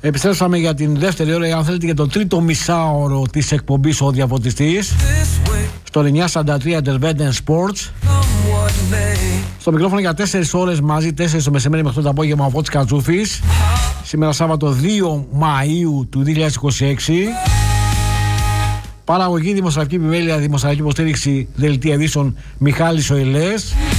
Επιστρέψαμε για την δεύτερη ώρα, αν θέλετε, για το τρίτο μισάωρο της εκπομπής Ο Διαφωτιστής στο 943 Intervent Sports. Στο μικρόφωνο για 4 ώρες μαζί, 4 το μεσημέρι με 8 το απόγευμα, ο Φώτης Κατζούφης. Σήμερα Σάββατο 2 Μαΐου του 2026. Παραγωγή, δημοσιογραφική επιμέλεια, δημοσιογραφική υποστήριξη, δελτία ειδήσεων Μιχάλης Οηλές.